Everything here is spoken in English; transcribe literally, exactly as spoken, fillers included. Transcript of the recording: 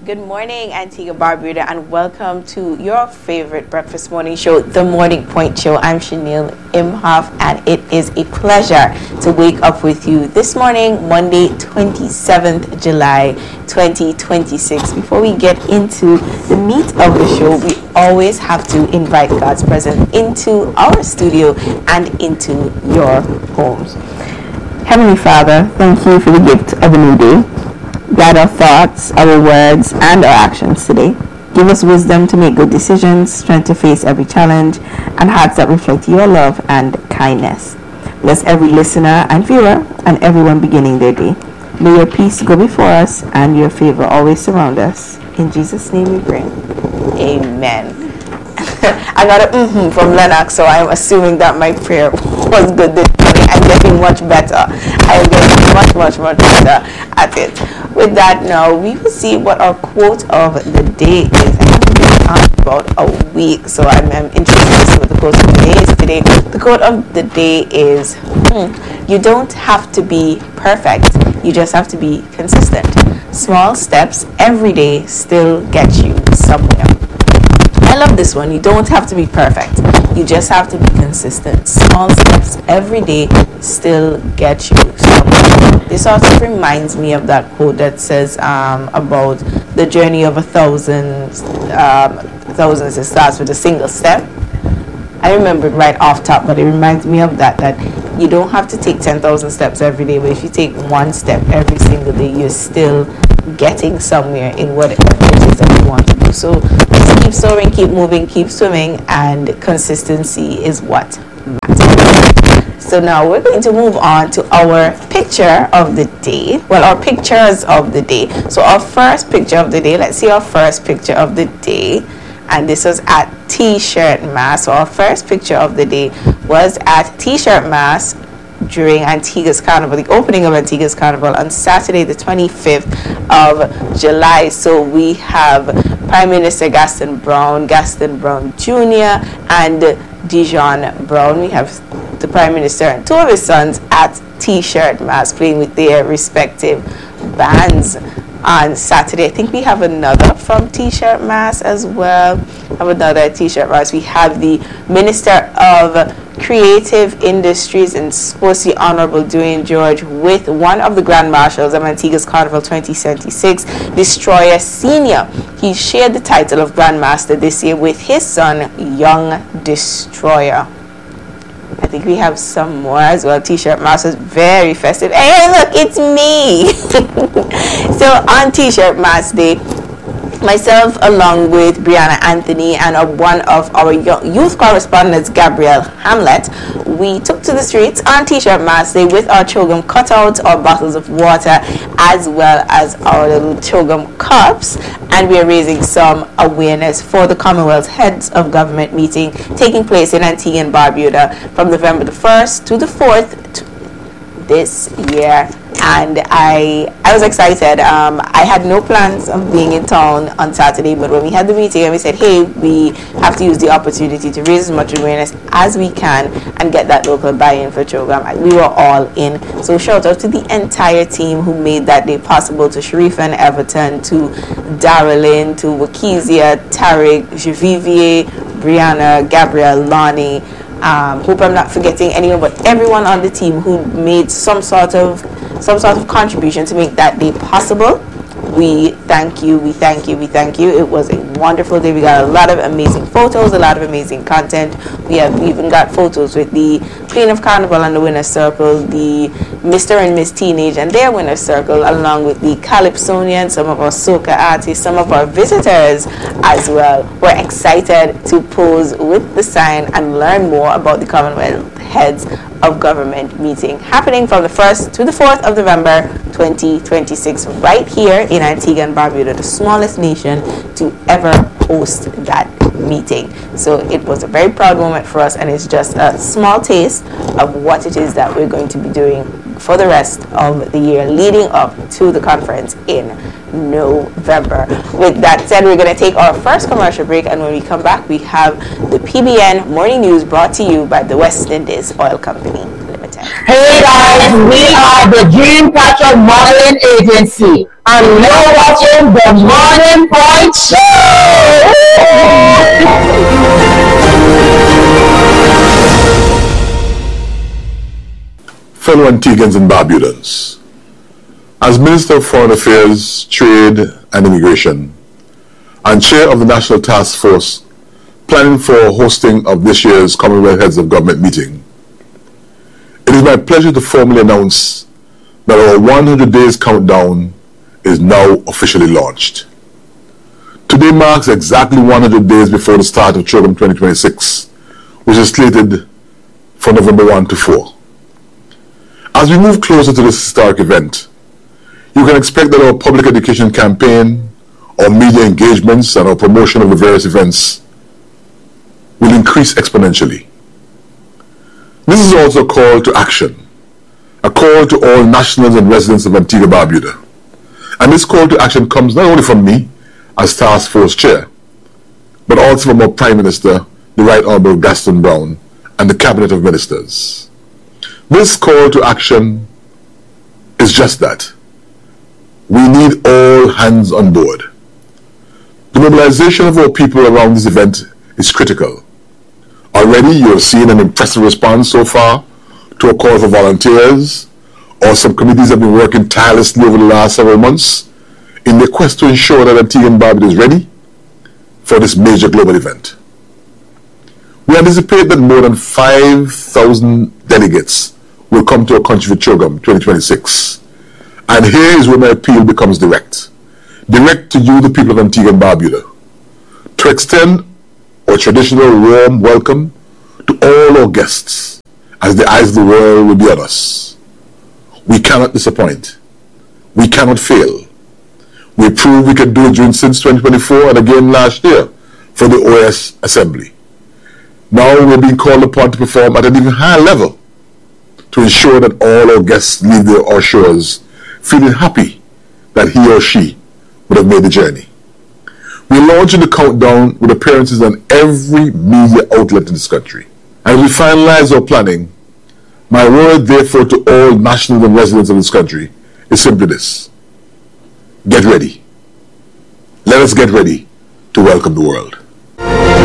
Good morning, Antigua Barbuda, and welcome to your favorite breakfast morning show, The Morning Point Show. I'm Chanel Imhoff, and it is a pleasure to wake up with you this morning, Monday, twenty-seventh July, twenty twenty-six. Before we get into the meat of the show, we always have to invite God's presence into our studio and into your homes. Heavenly Father, thank you for the gift of a new day. Guide our thoughts, our words, and our actions today. Give us wisdom to make good decisions, strength to face every challenge, and hearts that reflect your love and kindness. Bless every listener and viewer and everyone beginning their day. May your peace go before us and your favor always surround us. In Jesus' name we pray. Amen. I got a mm-hmm from Lennox, so I'm assuming that my prayer was good this morning. I'm getting much better. I'm getting much, much, much better at it. With that, now we will see what our quote of the day is. I haven't been on about a week, so I'm, I'm interested to see what the quote of the day is today. The quote of the day is, hmm, you don't have to be perfect. You just have to be consistent. Small steps every day still get you somewhere. I love this one. You don't have to be perfect. You just have to be consistent. Small steps every day still get you somewhere. This also reminds me of that quote that says um, about the journey of a thousand, um, thousands. It starts with a single step. I remember it right off top, but it reminds me of that, that you don't have to take ten thousand steps every day, but if you take one step every single day, you're still getting somewhere in whatever it is that you want to do. So just keep soaring, keep moving, keep swimming, and consistency is what matters. So now we're going to move on to our picture of the day. Well, our pictures of the day. So our first picture of the day, let's see our first picture of the day. And this was at T-shirt Mass. So our first picture of the day was at T-shirt Mass during Antigua's Carnival, the opening of Antigua's Carnival on Saturday the twenty-fifth of July. So we have Prime Minister Gaston Brown, Gaston Brown Junior and Dijon Brown. We have the Prime Minister and two of his sons at T-shirt Mass playing with their respective bands. On Saturday, I think we have another from T-shirt Mass as well. Have another T-shirt Mass. We have the Minister of Creative Industries and Sports, the Honorable Dwayne George, with one of the Grand Marshals of Antigua's Carnival twenty twenty-six, Destroyer Senior. He shared the title of Grand Master this year with his son, Young Destroyer. I think we have some more as well. T-shirt Masters, very festive. Hey, look, it's me. So on T-shirt Mass Day, myself along with Brianna Anthony and uh, one of our youth correspondents, Gabrielle Hamlet, we took to the streets on T-shirt Mass Day with our Chogam cutouts, our bottles of water, as well as our little Chogam cups, and we are raising some awareness for the Commonwealth Heads of Government meeting taking place in Antigua and Barbuda from November the first to the fourth this year. And I I was excited. Um, I had no plans of being in town on Saturday, but when we had the meeting and we said, hey, we have to use the opportunity to raise as much awareness as we can and get that local buy-in for Chogam, we were all in. So shout out to the entire team who made that day possible, to Sharifa and Everton, to Darylyn, to Wakizia, Tariq, Javivier, Brianna, Gabrielle, Lonnie. Um, hope I'm not forgetting anyone, but everyone on the team who made some sort of some sort of contribution to make that day possible. We thank you, we thank you, we thank you. It was a wonderful day. We got a lot of amazing photos, a lot of amazing content. We have we even got photos with the Queen of Carnival and the Winner's Circle, the Mister and Miss Teenage and their Winner's Circle, along with the Calypsonians, some of our soca artists, some of our visitors as well. We're excited to pose with the sign and learn more about the Commonwealth Heads of Government meeting happening from the first to the fourth of November twenty twenty-six right here in Antigua and Barbuda, the smallest nation to ever host that meeting. So it was a very proud moment for us, and it's just a small taste of what it is that we're going to be doing for the rest of the year leading up to the conference in November. With that said, we're going to take our first commercial break, and when we come back, we have the P B N Morning News brought to you by the West Indies Oil Company Limited. ahead. Hey guys, we are the Dreamcatcher Modeling Agency, and you're watching the Morning Point Show! Fellow Antiguans and Barbudans, as Minister of Foreign Affairs, Trade and Immigration, and Chair of the National Task Force planning for hosting of this year's Commonwealth Heads of Government meeting, it is my pleasure to formally announce that our one hundred days countdown is now officially launched. Today marks exactly one hundred days before the start of CHOGM twenty twenty-six, which is slated for November first to fourth. As we move closer to this historic event, you can expect that our public education campaign, our media engagements, and our promotion of the various events will increase exponentially. This is also a call to action, a call to all nationals and residents of Antigua Barbuda. And this call to action comes not only from me as Task Force Chair, but also from our Prime Minister, the Right Honourable Gaston Brown, and the Cabinet of Ministers. This call to action is just that. We need all hands on board. The mobilization of our people around this event is critical. Already you have seen an impressive response so far to a call for volunteers, or some committees have been working tirelessly over the last several months in their quest to ensure that Antigua and Barbuda is ready for this major global event. We anticipate that more than five thousand delegates will come to our country for CHOGM twenty twenty-six. And here is where my appeal becomes direct. Direct to you, the people of Antigua and Barbuda, to extend our traditional warm welcome to all our guests, as the eyes of the world will be on us. We cannot disappoint. We cannot fail. We proved we could do it during since twenty twenty-four and again last year for the O S Assembly. Now we're being called upon to perform at an even higher level to ensure that all our guests leave their our shores feeling happy that he or she would have made the journey. We're launching the countdown with appearances on every media outlet in this country. As we finalize our planning, my word therefore to all nationals and residents of this country is simply this: get ready. Let us get ready to welcome the world.